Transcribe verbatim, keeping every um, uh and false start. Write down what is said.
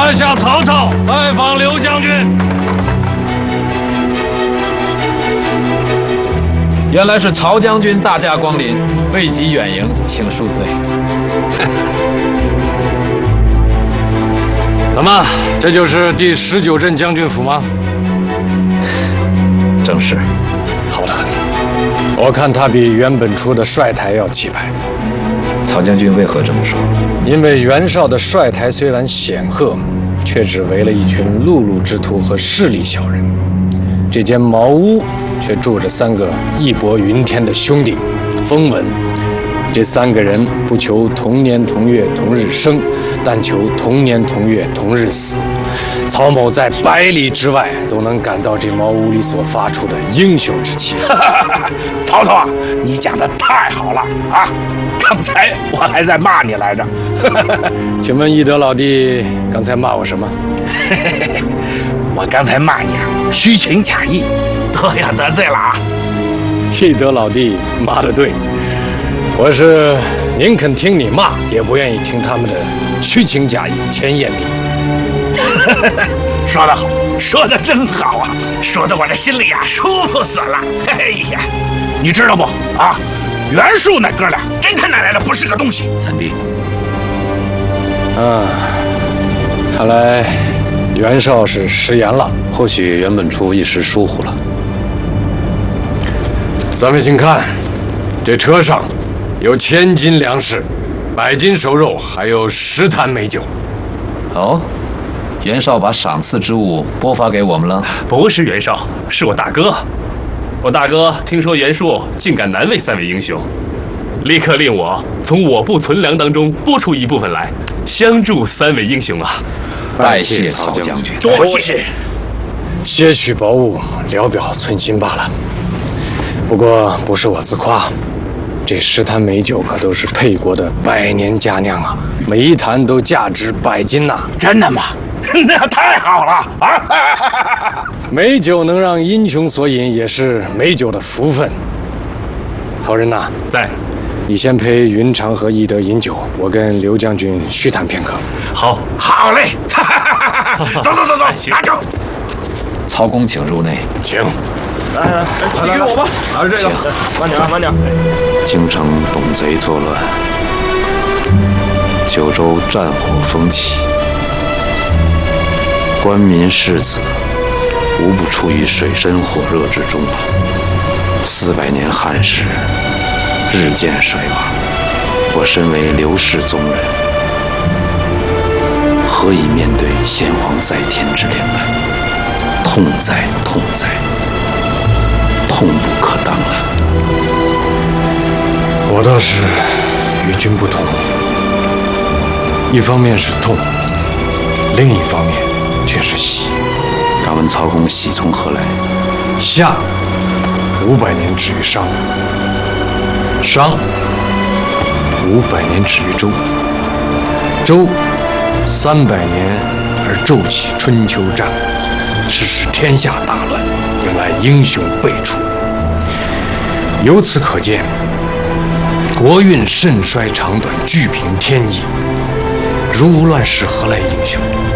在下曹操拜访刘将军。 原来是曹将军大驾光临，未及远迎，请恕罪。 怎么，这就是第十九镇将军府吗？ 正是。 好得很，我看他比袁本初的帅台要气派。 曹将军为何这么说？ 因为袁绍的帅台虽然显赫，却只围了一群碌碌之徒和势利小人。这间茅屋却住着三个义薄云天的兄弟。风闻这三个人不求同年同月同日生，但求同年同月同日死。曹某在百里之外都能感到这茅屋里所发出的英雄之气。 曹操啊，你讲的太好了啊！刚才我还在骂你来着。 请问翼德老弟刚才骂我什么？ 我刚才骂你啊，虚情假意，多要得罪了啊！ 翼德老弟骂得对，我是宁肯听你骂，也不愿意听他们的虚情假意、甜言蜜语。 说得好，说得真好啊，说得我这心里呀、啊、舒服死了。哎呀，你知道不啊？袁术那哥俩真他奶奶的不是个东西。 三弟， 啊，看来袁绍是食言了。 或许袁本初一时疏忽了。 咱们请看，这车上有千斤粮食、百斤熟肉，还有十坛美酒。 哦，袁绍把赏赐之物拨发给我们了？ 不是袁绍，是我大哥。我大哥听说袁术竟敢难为三位英雄，立刻令我从我部存粮当中拨出一部分来，相助三位英雄啊！ 拜谢曹将军， 多谢。 些许薄物，聊表寸心罢了。不过不是我自夸，这十坛美酒可都是沛国的百年佳酿啊，每一坛都价值百金呐、啊！ 真的吗？那太好了啊！ 美酒能让英雄所饮，也是美酒的福分。曹仁呐， 在， 你先陪云长和翼德饮酒，我跟刘将军叙谈片刻。 好， 好嘞！走走走走，拿酒。 曹公，请入内。 请。 来来来，你给我吧，拿着这个，慢点慢点。 京城董贼作乱，九州战火风起，官民士子无不处于水深火热之中啊！四百年汉室日渐衰亡，我身为刘氏宗人，何以面对先皇在天之怜爱？痛哉痛哉！痛不可当啊！ 我倒是与君不同，一方面是痛，另一方面却是喜。 敢问曹公喜从何来？ 夏五百年止于商，商五百年止于周，周三百年而骤起春秋战，是使天下大乱，引来英雄辈出。由此可见，国运盛衰长短俱凭天意。如无乱世，何来英雄？